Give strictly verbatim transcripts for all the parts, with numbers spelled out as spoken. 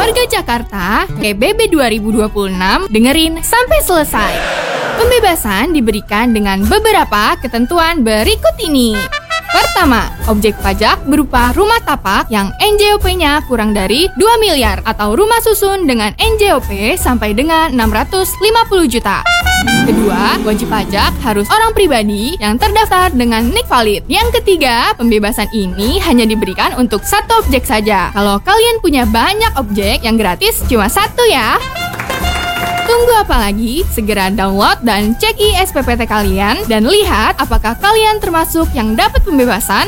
Warga Jakarta, P B B dua ribu dua puluh enam, dengerin sampai selesai. Pembebasan diberikan dengan beberapa ketentuan berikut ini. Pertama, objek pajak berupa rumah tapak yang N J O P-nya kurang dari dua miliar atau rumah susun dengan N J O P sampai dengan enam ratus lima puluh juta. Kedua, wajib pajak harus orang pribadi yang terdaftar dengan nik valid. Yang ketiga, pembebasan ini hanya diberikan untuk satu objek saja. Kalau kalian punya banyak objek, yang gratis cuma satu ya. Tunggu apa lagi? Segera download dan cek I S P P T kalian dan lihat apakah kalian termasuk yang dapat pembebasan.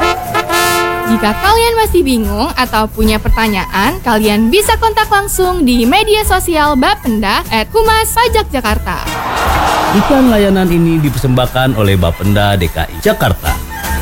Jika kalian masih bingung atau punya pertanyaan, kalian bisa kontak langsung di media sosial Bapenda at Humas Pajak Jakarta. Iklan layanan ini dipersembahkan oleh Bapenda D K I Jakarta.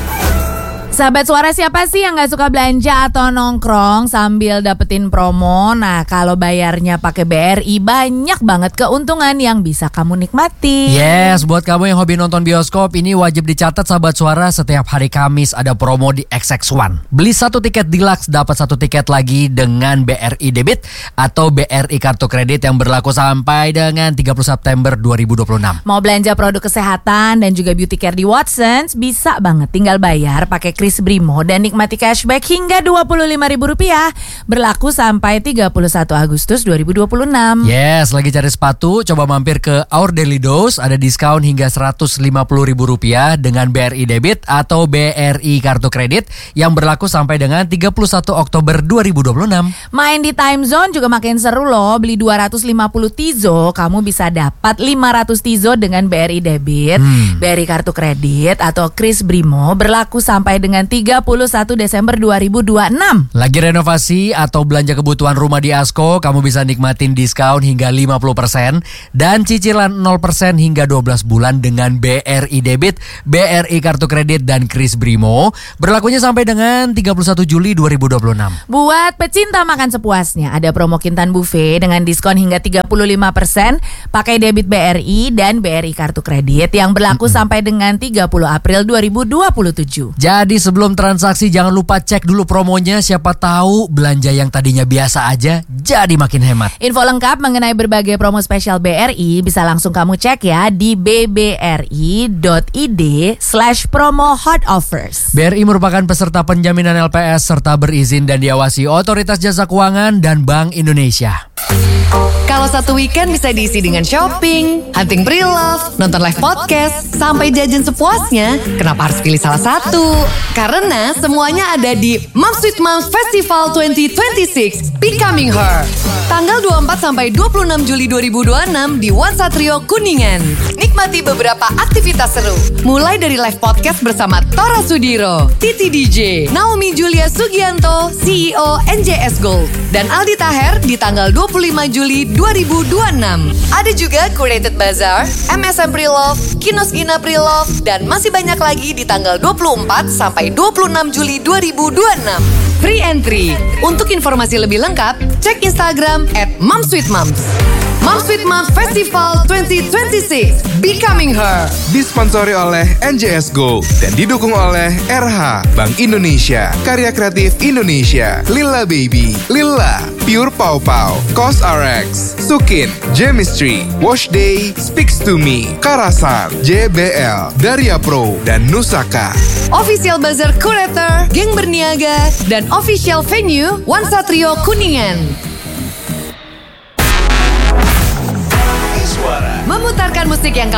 Sahabat Suara, siapa sih yang gak suka belanja atau nongkrong sambil dapetin promo? Nah, kalau bayarnya pakai B R I, banyak banget keuntungan yang bisa kamu nikmati. Yes, buat kamu yang hobi nonton bioskop, ini wajib dicatat Sahabat Suara. Setiap hari Kamis ada promo di X X One. Beli satu tiket deluxe, dapat satu tiket lagi dengan B R I debit atau B R I kartu kredit yang berlaku sampai dengan tiga puluh September dua ribu dua puluh enam. Mau belanja produk kesehatan dan juga beauty care di Watsons, bisa banget tinggal bayar pakai Kris Brimo dan nikmati cashback hingga dua puluh lima ribu rupiah. Berlaku sampai tiga puluh satu Agustus dua ribu dua puluh enam. Yes, lagi cari sepatu, coba mampir ke Our Daily Dose. Ada diskon hingga seratus lima puluh ribu rupiah dengan B R I debit atau B R I kartu kredit yang berlaku sampai dengan tiga puluh satu Oktober dua ribu dua puluh enam. Main di Time Zone juga makin seru loh. Beli dua ratus lima puluh Tizo, kamu bisa dapat lima ratus Tizo dengan B R I debit, hmm. B R I kartu kredit atau Kris Brimo. Berlaku sampai dengan tiga puluh satu Desember dua ribu dua puluh enam. Lagi renovasi atau belanja kebutuhan rumah di Asko, kamu bisa nikmatin diskon hingga lima puluh persen dan cicilan nol persen hingga dua belas bulan dengan B R I debit, B R I kartu kredit dan Kris Brimo. Berlakunya sampai dengan tiga puluh satu Juli dua ribu dua puluh enam. Buat pecinta makan sepuasnya, ada promo Kintan Buffet dengan diskon hingga tiga puluh lima persen pakai debit B R I dan B R I kartu kredit yang berlaku mm-hmm. sampai dengan tiga puluh April dua ribu dua puluh tujuh. Jadi sebelum transaksi jangan lupa cek dulu promonya, siapa tahu belanja yang tadinya biasa aja jadi makin hemat. Info lengkap mengenai berbagai promo spesial B R I bisa langsung kamu cek ya di b b r i dot i d slash promo hot offers. B R I merupakan peserta penjaminan L P S serta berizin dan diawasi Otoritas Jasa Keuangan dan Bank Indonesia. Kalau satu weekend bisa diisi dengan shopping, hunting pre-love, nonton live podcast, sampai jajan sepuasnya, kenapa harus pilih salah satu? Karena semuanya ada di Moms with Moms Festival dua ribu dua puluh enam Becoming Her. Tanggal dua puluh empat sampai dua puluh enam Juli dua ribu dua puluh enam di One Satrio Kuningan. Nikmati beberapa aktivitas seru. Mulai dari live podcast bersama Tora Sudiro, Titi D J, Naomi Julia Sugianto, C E O N J S Gold, dan Aldi Taher di tanggal dua puluh lima Juli dua ribu dua puluh enam. Ada juga Curated Bazaar, M S M Pre-Love, Kinos Gina Pre-Love, dan masih banyak lagi di tanggal dua puluh empat sampai dua puluh enam Juli dua ribu dua puluh enam. Free entry. Untuk informasi lebih lengkap, cek Instagram at Moms with Moms. Moms with Moms Festival dua ribu dua puluh enam Becoming Her. Disponsori oleh N J S Go dan didukung oleh R H, Bank Indonesia, Karya Kreatif Indonesia, Lila Baby, Lila, Pure Pau Pau, CosRX, Sukin, Chemistry, Wash Day, Speaks to Me, Karasan, J B L, Daria Pro, dan Nusaka. Official Buzzer Curator, Geng Berniaga, dan official venue One Satrio Kuningan. Memutarkan musik yang